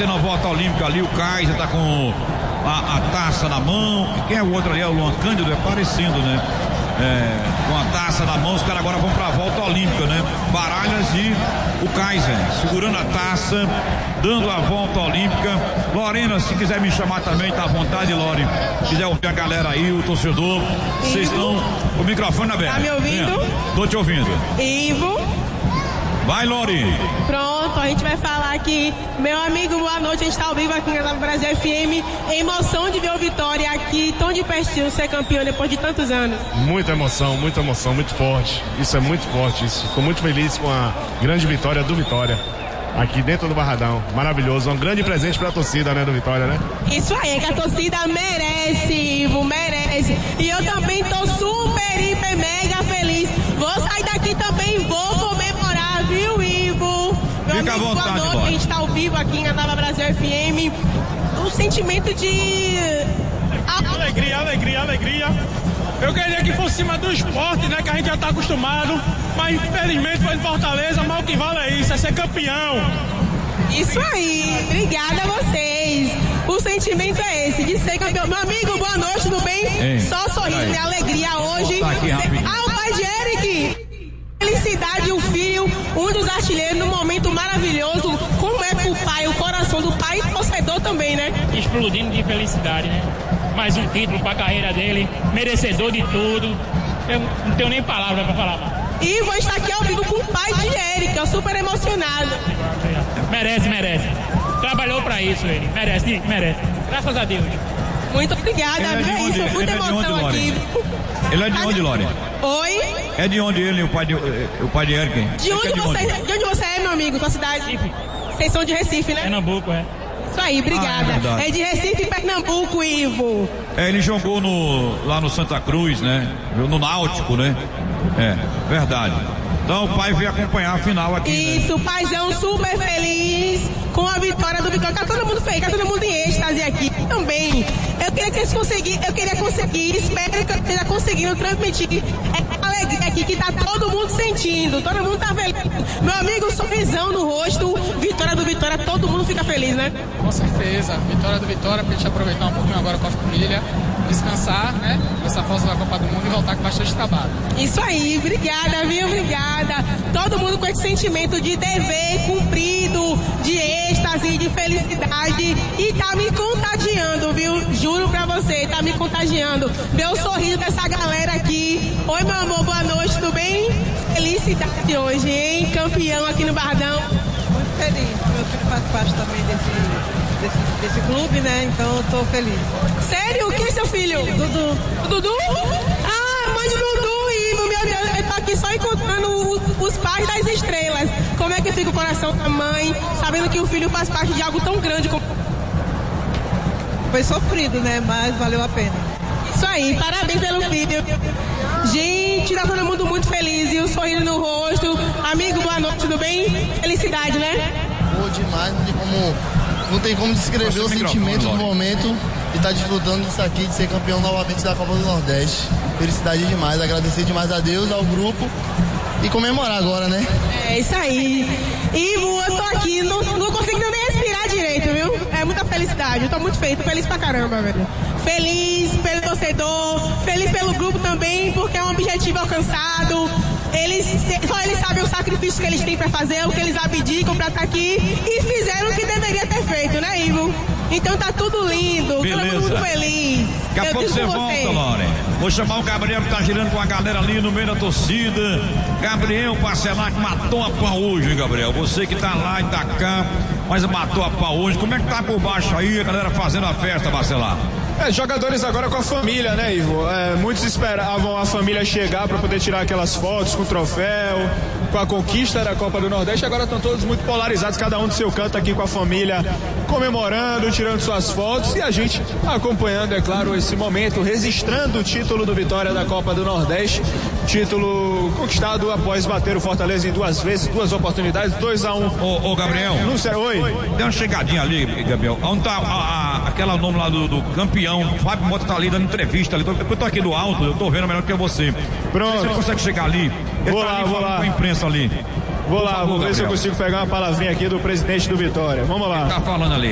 batendo a volta olímpica ali, o Kaiser tá com a taça na mão. Quem é o outro ali? É o Luan Cândido, é parecendo, né? Com a taça na mão, os caras agora vão pra volta olímpica, né? Baralhas e o Kaiser segurando a taça, dando a volta olímpica. Lorena, se quiser me chamar também, tá à vontade, Lore. Se quiser ouvir a galera aí, o torcedor, vocês estão com o microfone aberto. Tá me ouvindo? Tô te ouvindo. Ivo. Vai, Lore. Pronto, a gente vai falar aqui. Meu amigo, boa noite. A gente está ao vivo aqui na Brasil FM. Emoção de ver o Vitória aqui, tão de pertinho, ser campeão depois de tantos anos. Muita emoção, muito forte. Isso é muito forte. Estou muito feliz com a grande vitória do Vitória. Aqui dentro do Barradão. Maravilhoso. Um grande presente para a torcida, né, do Vitória, né? Isso aí, que a torcida merece, Ivo, merece. E eu também tô super, hiper, mega feliz. Vou sair daqui também, vou comemorar, viu, Ivo? Meu Fica amigo, à vontade, boa noite. A gente tá ao vivo aqui na Nova Brasil FM. Um sentimento de... Alegria. Eu queria que fosse cima do esporte, né? Que a gente já tá acostumado. Mas infelizmente foi em Fortaleza, mas o que vale é isso, é ser campeão. Isso aí, obrigada a vocês. O sentimento é esse, de ser campeão. Meu amigo, boa noite, tudo bem? Ei, só sorriso e alegria hoje. O pai de Eric. Felicidade, o filho, um dos artilheiros num momento maravilhoso. Como é pro pai, o coração do pai e torcedor também, né? Explodindo de felicidade, né? Mais um título pra carreira dele, merecedor de tudo. Eu não tenho nem palavra pra falar mais. E vou estar aqui ao vivo com o pai de Eric, eu super emocionado. Merece. Trabalhou pra isso ele, merece. Graças a Deus. Muito obrigada, é isso, muita emoção aqui. Ele é de onde, Lore? Oi? É de onde ele, o pai de Eric? De onde você é, meu amigo, tua cidade? Recife. Vocês são de Recife, né? Pernambuco, é. Isso aí, obrigada. É de Recife e Pernambuco, Ivo. Ele jogou lá no Santa Cruz, né? No Náutico, né? Verdade. Então o pai veio acompanhar a final aqui. Isso, né? O paizão super feliz com a vitória do Vitória. Tá todo mundo feliz, tá todo mundo em êxtase aqui também. Eu queria conseguir, espero que eu esteja conseguindo transmitir a alegria aqui que tá todo mundo sentindo, todo mundo tá feliz. Meu amigo, sorrisão no rosto, vitória do Vitória, todo mundo fica feliz, né? Com certeza, vitória do Vitória, pra gente aproveitar um pouquinho agora com a família, descansar, né? Essa pausa da Copa do Mundo e voltar com bastante trabalho. Isso aí, obrigada, viu? Obrigada. Todo mundo com esse sentimento de dever cumprido, de êxtase, de felicidade e tá me contagiando, viu? Juro pra você, tá me contagiando. Ver o sorriso dessa galera aqui. Oi, meu amor, boa noite, tudo bem? Felicidade hoje, hein? Campeão aqui no Bardão. Muito feliz. Meu filho faz parte também desse clube, né? Então eu tô feliz. Sério? Quem é seu filho? Dudu. Dudu? Ah, mãe de Dudu, Ivo, meu Deus, eu tô aqui só encontrando os pais das estrelas. Como é que fica o coração da mãe, sabendo que o filho faz parte de algo tão grande como... Foi sofrido, né? Mas valeu a pena. Isso aí, parabéns pelo filho. Gente, tá todo mundo muito feliz e um sorriso no rosto. Amigo, boa noite, tudo bem? Felicidade, né? Pô, demais, não tem como descrever o sentimento do momento de estar desfrutando disso aqui, de ser campeão novamente da Copa do Nordeste. Felicidade demais, agradecer demais a Deus, ao grupo e comemorar agora, né? É isso aí. Ivo, eu tô aqui, não consigo nem respirar direito, viu? É muita felicidade, eu tô muito feliz pra caramba, velho. Feliz pelo torcedor, feliz pelo grupo também, porque é um objetivo alcançado. Só eles sabem o sacrifício que eles têm pra fazer, o que eles abdicam pra estar aqui e fizeram o que deveria ter feito, né, Ivo? Então tá tudo lindo, beleza. Todo mundo feliz. Daqui a pouco você volta, Lore. Vou chamar o Gabriel que tá girando com a galera ali no meio da torcida. Gabriel Parcelar que matou a pau hoje, hein, Gabriel? Você que tá lá e tá cá, mas matou a pau hoje. Como é que tá por baixo aí, a galera fazendo a festa, Parcelar? Jogadores agora com a família, né, Ivo? Muitos esperavam a família chegar para poder tirar aquelas fotos com o troféu, com a conquista da Copa do Nordeste. Agora estão todos muito polarizados, cada um do seu canto aqui com a família, comemorando, tirando suas fotos e a gente acompanhando, é claro, esse momento, registrando o título do Vitória da Copa do Nordeste. Título conquistado após bater o Fortaleza em 2 vezes, 2 oportunidades, 2-1. Ô, Gabriel. Não sei, oi. Dê uma chegadinha ali, Gabriel. Onde tá aquela nome lá do campeão? Fábio Mota tá ali dando entrevista ali. Eu tô aqui do alto, eu tô vendo melhor que você. Pronto. Você consegue chegar ali? Vou lá. Com a imprensa ali. Vou lá, vou ver se eu consigo pegar uma palavrinha aqui do presidente do Vitória. Vamos lá. Ele tá falando ali.